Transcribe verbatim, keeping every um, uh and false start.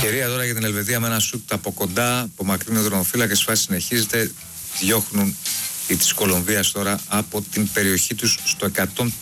Ευκαιρία τώρα για την Ελβετία με ένα σουτ από κοντά, απομακρύνει ο δρομοφύλακας, η φάση συνεχίζεται, διώχνουν οι της Κολομβίας τώρα από την περιοχή τους στο εκατόν